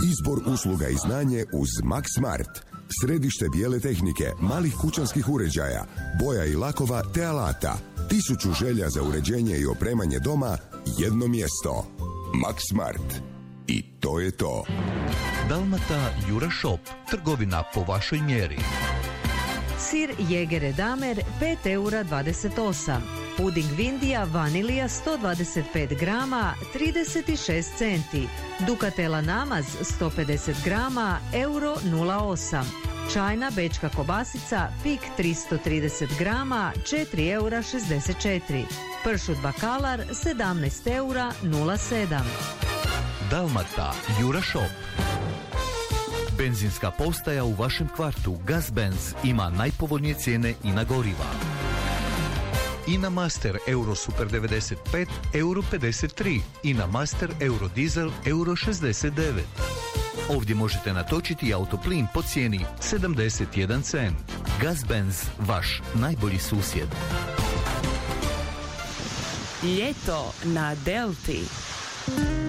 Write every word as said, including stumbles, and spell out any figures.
Izbor usluga i znanje uz Max Smart. Središte bijele tehnike, malih kućanskih uređaja, boja i lakova te alata. Tisuću želja za uređenje i opremanje doma, jedno mjesto. Max Smart. I to je to. Dalmata Jura Shop, trgovina po vašoj mjeri. Sir Jegere Damer pet eura dvadeset osam. Puding Vindija vanilija sto dvadeset pet grama trideset šest centi. Ducatela namaz sto pedeset grama euro nula osam. Čajna bečka kobasica Pik tristo trideset grama četiri eura šezdeset četiri. Pršut bakalar sedamnaest eura nula sedam. Dalmata Jura Shop. Benzinska postaja u vašem kvartu Gazbenz ima najpovoljnije cijene i na goriva. Ina Master Euro Super devedeset pet euro pedeset tri, Ina Master Euro Diesel euro šezdeset devet. Ovdje možete natočiti autoplin po cijeni sedamdeset jedan cent. Gazbenz, vaš najbolji susjed. Ljeto na Delti.